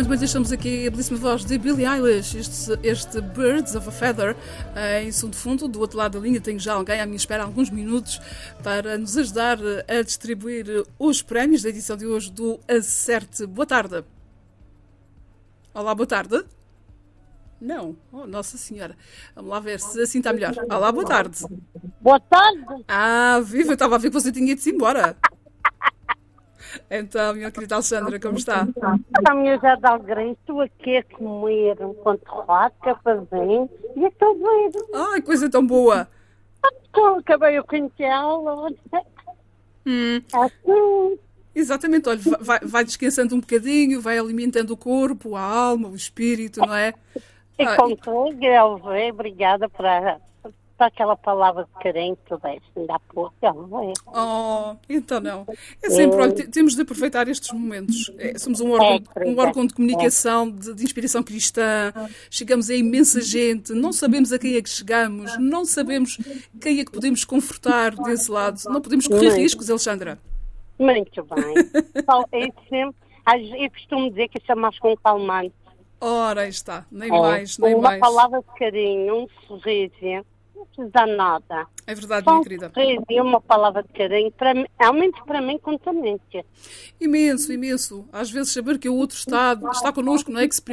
muito bem, estamos aqui a belíssima voz de Billie Eilish, este Birds of a Feather, em som de fundo. Do outro lado da linha tenho já alguém à minha espera há alguns minutos para nos ajudar a distribuir os prémios da edição de hoje do Acerte. Boa tarde. Olá, boa tarde. Não, oh, Nossa Senhora. Vamos lá ver se assim está melhor. Olá, boa tarde. Boa tarde. Ah, viva, eu estava a ver que você tinha ido-se embora. Então, minha querida Alexandra, como está? A minha já de Algarém, estou aqui a comer um controlado, cafezinho, e estou doida. Ai, coisa tão boa. Então, acabei o quintal, assim. Exatamente, olha, vai descansando um bocadinho, vai alimentando o corpo, a alma, o espírito, não é? E contigo, Elvê, obrigada por aquela palavra de carinho que tu deste ainda há pouco, Elvê. Oh, então não. É sempre, olha, temos de aproveitar estes momentos. Somos um órgão de comunicação, de inspiração cristã, chegamos a imensa gente, não sabemos a quem é que chegamos, não sabemos quem é que podemos confortar desse lado, não podemos correr riscos, Alexandra. Muito bem. É sempre, eu costumo dizer que isso é mais com calmante. Ora, aí está, nem mais, nem uma mais. Uma palavra de carinho, um sorriso, não precisa de nada. É verdade, Só minha querida. Um sorriso e uma palavra de carinho, realmente para mim conta muito. Imenso, imenso. Às vezes saber que o outro está connosco, não é? Que se